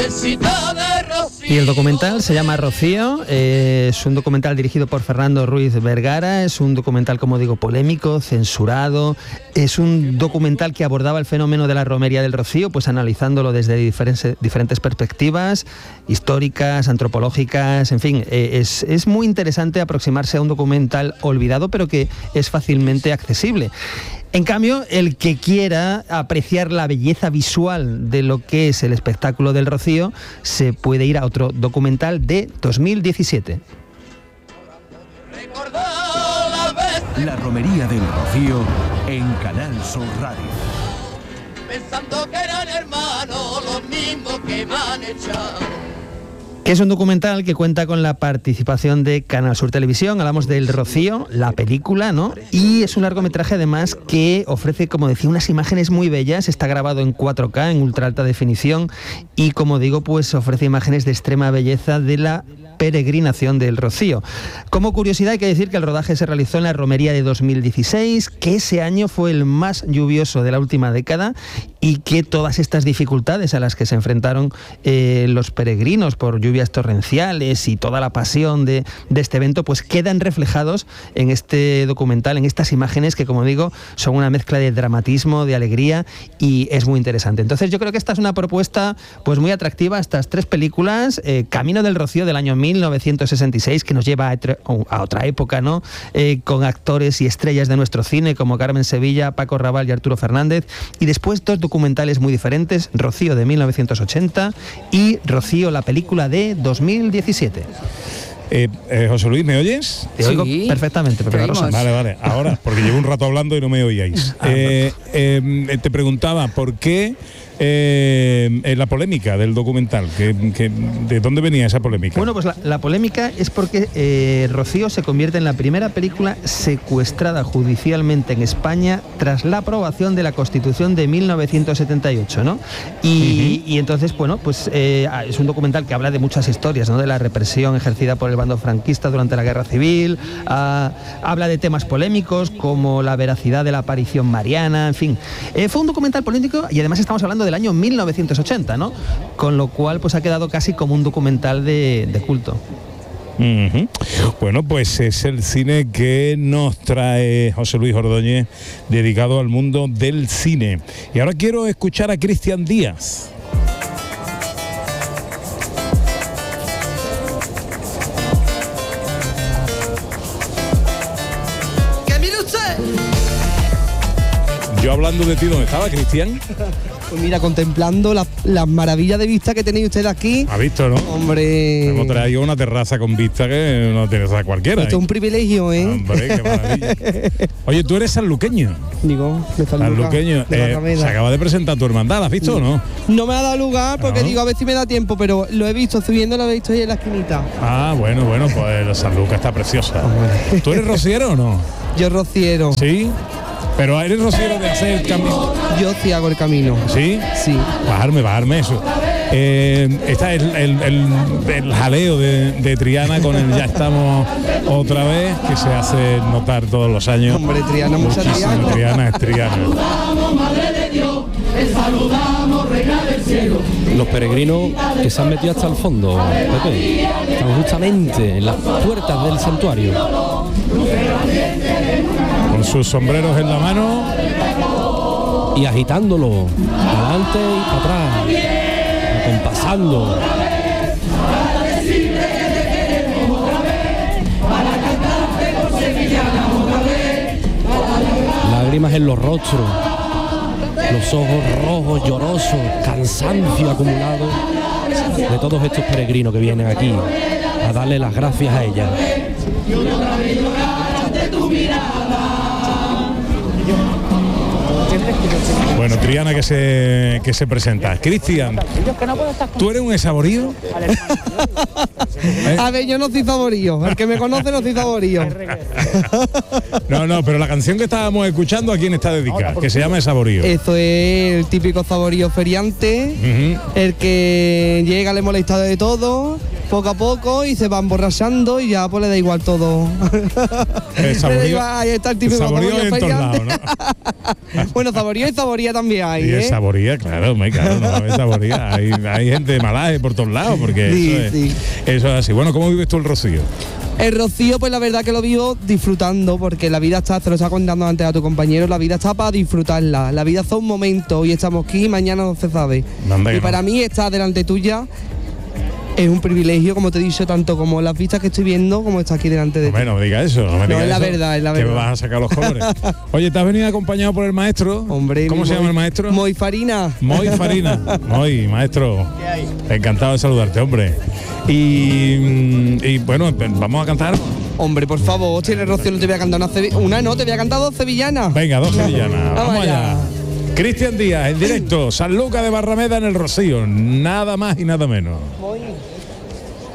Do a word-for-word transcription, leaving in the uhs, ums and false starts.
Y el documental se llama Rocío, eh, es un documental dirigido por Fernando Ruiz Vergara, es un documental, como digo, polémico, censurado, es un documental que abordaba el fenómeno de la romería del Rocío, pues analizándolo desde diferentes, diferentes perspectivas, históricas, antropológicas, en fin, eh, es, es muy interesante aproximarse a un documental olvidado, pero que es fácilmente accesible. En cambio, el que quiera apreciar la belleza visual de lo que es el espectáculo del Rocío, se puede ir a otro documental de dos mil diecisiete. La romería del Rocío en Canal Sur Radio. Pensando que eran hermanos los mismos que me han echado. Que es un documental que cuenta con la participación de Canal Sur Televisión. Hablamos del Rocío, la película, ¿no? Y es un largometraje además que ofrece, como decía, unas imágenes muy bellas. Está grabado en cuatro K, en ultra alta definición, y como digo, pues ofrece imágenes de extrema belleza de la peregrinación del Rocío. Como curiosidad hay que decir que el rodaje se realizó en la romería de dos mil dieciséis, que ese año fue el más lluvioso de la última década, y que todas estas dificultades a las que se enfrentaron eh, los peregrinos por lluvias torrenciales y toda la pasión de, de este evento, pues quedan reflejados en este documental, en estas imágenes que, como digo, son una mezcla de dramatismo, de alegría, y es muy interesante. Entonces yo creo que esta es una propuesta pues muy atractiva, estas tres películas, eh, Camino del Rocío del año mil novecientos sesenta y seis, que nos lleva a, etre- a otra época, ¿no? Eh, con actores y estrellas de nuestro cine como Carmen Sevilla, Paco Raval y Arturo Fernández, y después dos documentales muy diferentes, Rocío de mil novecientos ochenta y Rocío, la película de dos mil diecisiete. Eh, eh, José Luis, ¿me oyes? Te oigo sí. perfectamente, Pepe Rosa. Vale, vale, ahora, porque llevo un rato hablando y no me oíais. Eh, eh, te preguntaba, ¿por qué eh, eh, la polémica del documental? ¿Que, que, ¿De dónde venía esa polémica? Bueno, pues la, la polémica es porque eh, Rocío se convierte en la primera película secuestrada judicialmente en España tras la aprobación de la Constitución de mil novecientos setenta y ocho, ¿no? Y, uh-huh. y entonces, bueno, pues eh, es un documental que habla de muchas historias, ¿no? De la represión ejercida por el bando franquista durante la Guerra Civil, ah, habla de temas polémicos como la veracidad de la aparición mariana, en fin. Eh, fue un documental político y además estamos hablando del año mil novecientos ochenta, ¿no? Con lo cual pues ha quedado casi como un documental de, de culto. Uh-huh. Bueno, pues es el cine que nos trae José Luis Ordóñez, dedicado al mundo del cine. Y ahora quiero escuchar a Cristian Díaz. Yo hablando de ti, ¿dónde estaba, Cristian? Pues mira, contemplando las la maravillas de vista que tenéis ustedes aquí. ¿Ha visto, no? Hombre. Hemos traído una terraza con vista que no tienes a cualquiera. Esto es un privilegio, ¿eh? Hombre, qué maravilla. Oye, tú eres sanluqueño. Digo, de sanluqueño. Eh, se acaba de presentar tu hermandad, ¿has visto o no? No me ha dado lugar porque no. digo, a ver si me da tiempo, pero lo he visto, estoy viendo, lo he visto ahí en la esquinita. Ah, bueno, bueno, pues San Lucas está preciosa. Hombre. ¿Tú eres rociero o no? Yo rociero. ¿Sí? Pero eres rociero de hacer el camino. Yo sí hago el camino. ¿Sí? Sí. Bajarme, bajarme eso. Eh, está el, el, el, el jaleo de, de Triana con el ya estamos otra vez, que se hace notar todos los años. Hombre, Triana, mucha Triana. Triana es Triana. Los peregrinos que se han metido hasta el fondo, Pepe, están justamente en las puertas del santuario. Con sus sombreros en la mano y agitándolo para adelante y para atrás, acompasando. Lágrimas en los rostros, los ojos rojos, llorosos, cansancio acumulado de todos estos peregrinos que vienen aquí a darle las gracias a ella. Bueno, Triana que se que se presenta. Cristian, ¿tú eres un saborío? ¿Eh? A ver, yo no soy saborío. El que me conoce no soy saborío. No, no, pero la canción que estábamos escuchando, ¿a quién está dedicada? Que se llama Saborío. Eso es el típico saborío feriante, uh-huh. El que llega, le molesta de todo, poco a poco y se va emborrachando y ya pues le da igual todo. El saborío, Le da igual, ahí está el típico saborío saborío en todos feriante. lados, ¿no? Bueno, saborío y saboría también hay, Y ¿eh? es saboría, claro, me claro, no es saboría. Hay, hay gente de malaje por todos lados, porque Sí, eso, es, sí. eso es así. Bueno, ¿cómo vives tú el rocío? El rocío, pues la verdad que lo vivo disfrutando, porque la vida está, te lo estaba contando antes a tu compañero, la vida está para disfrutarla. La vida es un momento, hoy estamos aquí, mañana no se sabe. Anda que Y no. para mí estar delante tuya es un privilegio, como te he dicho, tanto como las vistas que estoy viendo, como estar aquí delante de ti. Hombre, no me digas eso, no me No, digas es la eso, verdad, es la que me verdad. vas a sacar los colores. Oye, ¿te has venido acompañado por el maestro? Hombre, ¿Cómo mi se llama Moy- el maestro? Moy Farina. Moy Farina. Moy, maestro. Encantado de saludarte, hombre. Y, mm, y bueno, vamos a cantar. Hombre, por favor, si en el rocío no te voy a cantar una, cevi- una no, te voy a cantar dos sevillanas. Venga, dos sevillanas. Vamos Vamos allá. allá. Cristian Díaz, en directo, San Lucas de Barrameda en el Rocío. Nada más y nada menos.